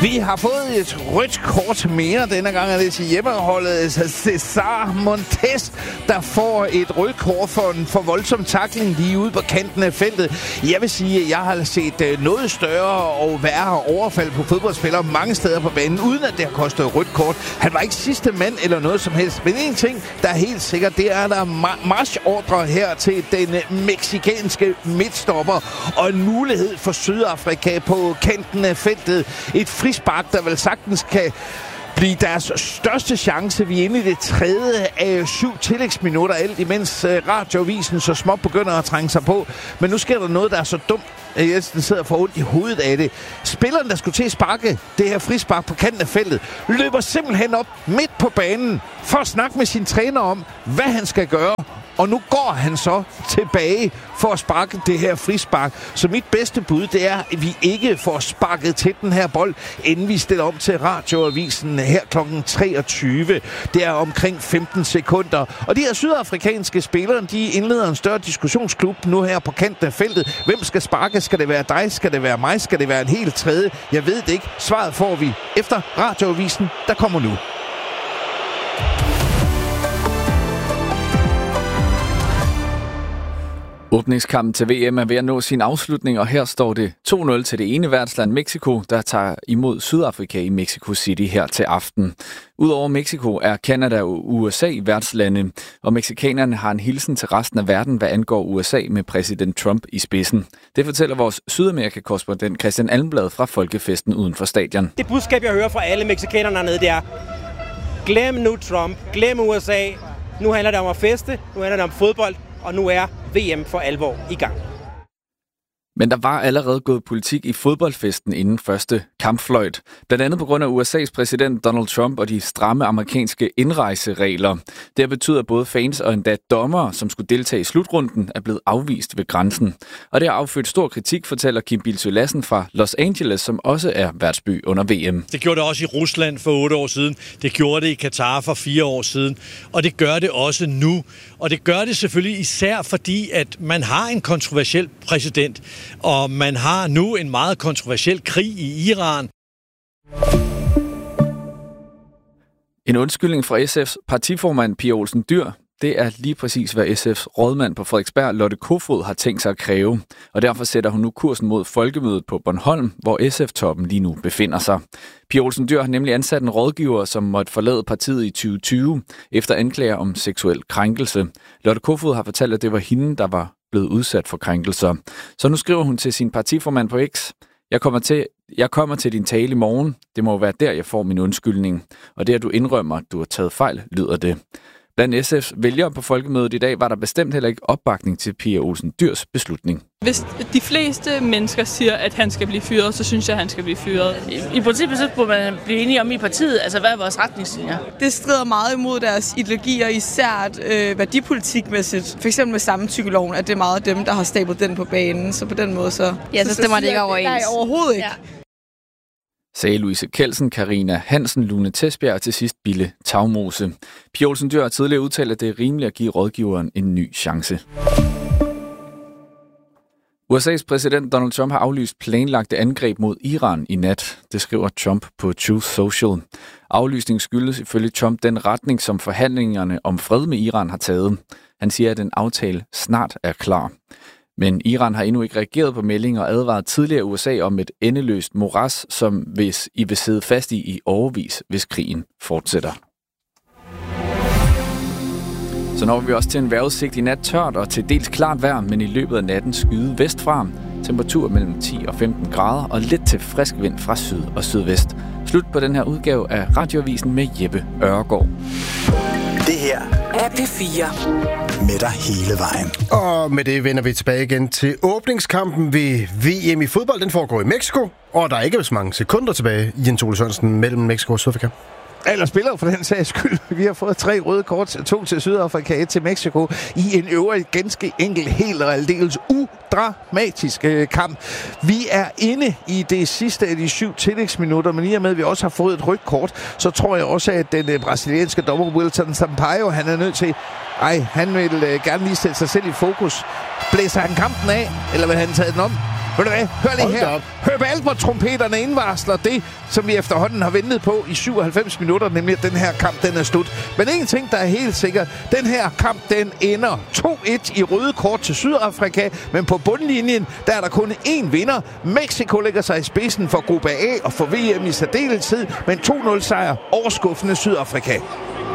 Vi har fået et rødt kort mere. Denne gang er det til hjemmeholdet Cesar Montes, der får et rødt kort for en for voldsom tackling lige ude på kanten af feltet. Jeg vil sige, at jeg har set noget større og værre overfald på fodboldspillere mange steder på banen, uden at det har kostet rødt kort. Han var ikke sidste mand eller noget som helst. Men en ting, der er helt sikkert, det er, at der er marchordre her til den mexikanske midtstopper og en mulighed for Sydafrika på kanten af feltet. Et frispark, der vel sagtens kan blive deres største chance. Vi er inde i det tredje af 7 tillægsminutter, alt imens radioavisen så småt begynder at trænge sig på. Men nu sker der noget, der er så dumt, at jeg sidder for ondt i hovedet af det. Spilleren, der skulle til at sparke det her frispark på kanten af feltet, løber simpelthen op midt på banen for at snakke med sin træner om, hvad han skal gøre. Og nu går han så tilbage for at sparke det her frispark. Så mit bedste bud, det er, at vi ikke får sparket til den her bold, inden vi stiller om til radioavisen her kl. 23. Det er omkring 15 sekunder. Og de her sydafrikanske spillere, de indleder en større diskussionsklub nu her på kanten af feltet. Hvem skal sparke? Skal det være dig? Skal det være mig? Skal det være en helt tredje? Jeg ved det ikke. Svaret får vi efter radioavisen, der kommer nu. Åbningskampen til VM er ved at nå sin afslutning, og her står det 2-0 til det ene værtsland Mexico, der tager imod Sydafrika i Mexico City her til aften. Udover Mexico er Canada og USA værtslande, og mexikanerne har en hilsen til resten af verden, hvad angår USA med præsident Trump i spidsen. Det fortæller vores Sydamerika-korrespondent Christian Almblad fra Folkefesten uden for stadion. Det budskab, jeg hører fra alle mexikanerne dernede, det er: glem nu Trump, glem USA. Nu handler det om at feste, nu handler det om fodbold, og nu er VM for alvor i gang. Men der var allerede gået politik i fodboldfesten inden første kampfløjt. Blandt andet på grund af USA's præsident Donald Trump og de stramme amerikanske indrejseregler. Det betyder, at både fans og endda dommere, som skulle deltage i slutrunden, er blevet afvist ved grænsen. Og det har affødt stor kritik, fortæller Kim Bilsøe Lassen fra Los Angeles, som også er værtsby under VM. Det gjorde det også i Rusland for 8 år siden. Det gjorde det i Katar for 4 år siden. Og det gør det også nu. Og det gør det selvfølgelig især fordi, at man har en kontroversiel præsident. Og man har nu en meget kontroversiel krig i Iran. En undskyldning fra SF's partiformand Pia Olsen Dyhr, det er lige præcis, hvad SF's rådmand på Frederiksberg, Lotte Kofod, har tænkt sig at kræve. Og derfor sætter hun nu kursen mod folkemødet på Bornholm, hvor SF-toppen lige nu befinder sig. Pia Olsen Dyhr har nemlig ansat en rådgiver, som måtte forlade partiet i 2020 efter anklager om seksuel krænkelse. Lotte Kofod har fortalt, at det var hende, der var blevet udsat for krænkelser. Så nu skriver hun til sin partiformand på X: Jeg kommer til din tale i morgen. Det må være der, jeg får min undskyldning. Og det, at du indrømmer, at du har taget fejl, lyder det. Blandt SF's vælgere på folkemødet i dag var der bestemt heller ikke opbakning til Pia Olsen Dyhrs beslutning. Hvis de fleste mennesker siger, at han skal blive fyret, så synes jeg, at han skal blive fyret. I princippet så burde man blive enige om i partiet, altså hvad er vores retningslinjer? Det strider meget imod deres ideologier, især værdipolitikmæssigt. For eksempel med samtykkeloven, at det er meget dem, der har stablet den på banen. Så på den måde så... Ja, så stemmer det ikke overens. Nej, overhovedet ikke. Ja. Sagde Louise Kelsen, Karina Hansen, Lune Tesbjerg og til sidst Bille Tagmose. Pia Olsen Dyhr har tidligere udtalt, at det er rimeligt at give rådgiveren en ny chance. USA's præsident Donald Trump har aflyst planlagte angreb mod Iran i nat. Det skriver Trump på Truth Social. Aflysningen skyldes ifølge Trump den retning, som forhandlingerne om fred med Iran har taget. Han siger, at en aftale snart er klar. Men Iran har endnu ikke reageret på meldinger og advaret tidligere USA om et endeløst moras, som I vil sidde fast i årevis, hvis krigen fortsætter. Så når vi også til en vejrudsigt i nat. Tørt og til dels klart vejr, men i løbet af natten skyde vestfra. Temperatur mellem 10 og 15 grader og lidt til frisk vind fra syd og sydvest. Slut på den her udgave af Radioavisen med Jeppe Øregaard. Det her er P4. Med dig hele vejen. Og med det vender vi tilbage igen til åbningskampen ved VM i fodbold. Den foregår i Mexico, og der er ikke så mange sekunder tilbage, Jens Ole Sørensen, mellem Mexico og Sydafrika. Eller spiller for den sags skyld. Vi har fået 3 røde kort, 2 til Sydafrika, 1 til Mexico, i en øvrigt ganske enkelt, helt og aldeles udramatisk kamp. Vi er inde i det sidste af de 7 tillægsminutter, men i og med, at vi også har fået et rødt kort, så tror jeg også, at den brasilianske dommer Wilton Sampaio, han er nødt til... han vil gerne lige sætte sig selv i fokus. Blæser han kampen af, eller vil han tage den om? Ved du hvad? Hør lige her. Herb Alpert-trompeterne indvarsler det, som vi efterhånden har ventet på i 97 minutter, nemlig at den her kamp, den er slut. Men en ting, der er helt sikker, den her kamp, den ender 2-1 i røde kort til Sydafrika, men på bundlinjen, der er der kun én vinder. Mexico lægger sig i spidsen for gruppe A og for VM i særdeleshed, men 2-0 sejr over skuffende Sydafrika.